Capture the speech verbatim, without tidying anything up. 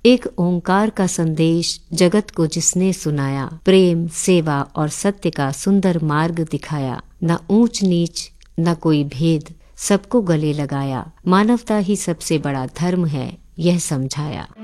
एक ओंकार का संदेश जगत को जिसने सुनाया, प्रेम, सेवा और सत्य का सुंदर मार्ग दिखाया, न ऊंच नीच न कोई भेद, सबको गले लगाया, मानवता ही सबसे बड़ा धर्म है यह समझाया।